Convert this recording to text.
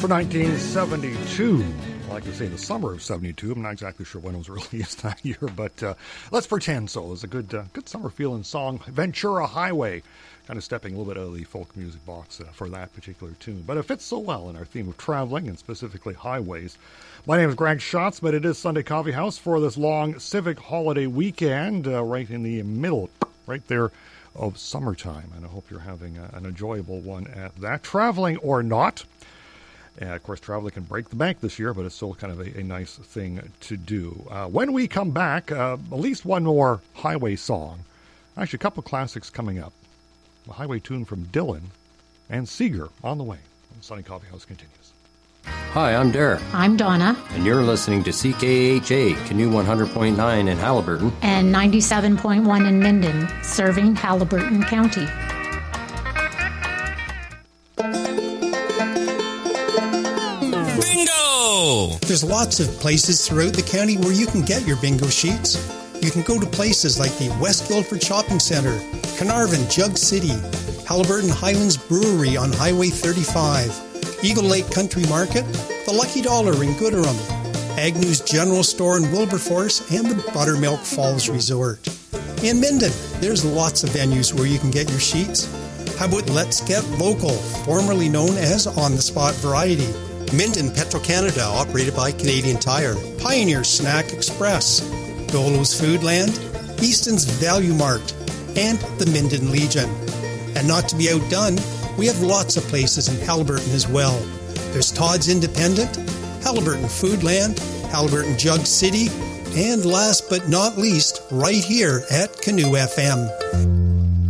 for 1972. I like to say the summer of 72. I'm not exactly sure when it was released that year, but let's pretend so. It's a good summer feeling song. Ventura Highway, kind of stepping a little bit out of the folk music box for that particular tune. But it fits so well in our theme of traveling and specifically highways. My name is Greg Schatz, but it is Sunday Coffee House for this long civic holiday weekend, right in the middle, right there of summertime. And I hope you're having an enjoyable one at that, traveling or not. And of course, traveling can break the bank this year, but it's still kind of a nice thing to do. When we come back, at least one more highway song. Actually, a couple classics coming up. A highway tune from Dylan and Seeger on the way. Sunday Coffee House continues. Hi, I'm Derek. I'm Donna. And you're listening to CKHA, Canoe 100.9 in Haliburton. And 97.1 in Minden, serving Haliburton County. Bingo! There's lots of places throughout the county where you can get your bingo sheets. You can go to places like the West Guildford Shopping Centre, Carnarvon, Jug City, Haliburton Highlands Brewery on Highway 35, Eagle Lake Country Market, the Lucky Dollar in Gooderham, Agnew's General Store in Wilberforce, and the Buttermilk Falls Resort. In Minden, there's lots of venues where you can get your sheets. How about Let's Get Local, formerly known as On the Spot Variety? Minden Petro-Canada, operated by Canadian Tire, Pioneer Snack Express, Dolo's Foodland, Easton's Value Mart, and the Minden Legion. And not to be outdone, we have lots of places in Haliburton as well. There's Todd's Independent, Haliburton Foodland, Haliburton Jug City, and last but not least, right here at Canoe FM.